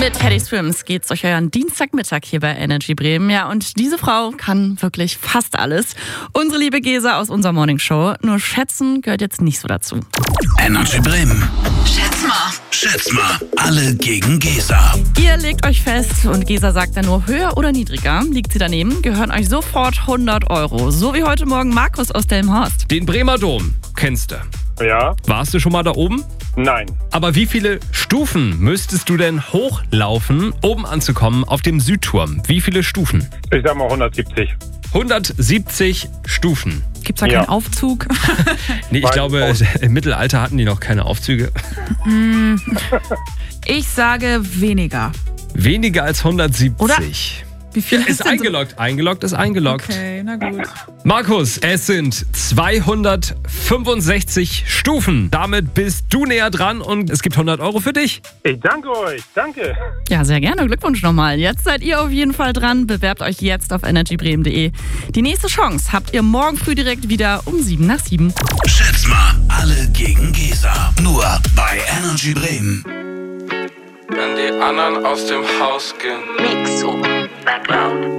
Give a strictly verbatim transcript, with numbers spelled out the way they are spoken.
Mit Teddy Swims geht's durch euren Dienstagmittag hier bei Energy Bremen. Ja, und diese Frau kann wirklich fast alles. Unsere liebe Gesa aus unserer Morningshow. Nur schätzen gehört jetzt nicht so dazu. Energy Bremen. Schätz mal. Schätz mal. Alle gegen Gesa. Ihr legt euch fest und Gesa sagt dann nur höher oder niedriger. Liegt sie daneben, gehören euch sofort hundert Euro. So wie heute Morgen Markus aus Delmenhorst. Den Bremer Dom kennst du. Ja, Warst du schon mal da oben? nein. Aber wie viele Stufen müsstest du denn hochlaufen, um anzukommen auf dem Südturm? Wie viele Stufen? Ich sag mal hundertsiebzig. hundertsiebzig Stufen. Gibt's da Ja. keinen Aufzug? Nee, ich Weiß glaube, ich im Mittelalter hatten die noch keine Aufzüge. Ich sage weniger. Weniger als hundertsiebzig. Wie viel Ist denn so- eingeloggt. Eingeloggt ist eingeloggt. Okay, na gut. Markus, es sind zweihundertfünfundsechzig Stufen. Damit bist du näher dran und es gibt hundert Euro für dich. Ich danke euch. Danke. Ja, sehr gerne. Glückwunsch nochmal. Jetzt seid ihr auf jeden Fall dran. Bewerbt euch jetzt auf energy bremen punkt de. Die nächste Chance habt ihr morgen früh direkt wieder um sieben nach sieben. Schätz mal. Alle gegen Gesa. Nur bei Energy Bremen. Wenn die anderen aus dem Haus gehen. Mixo. Background.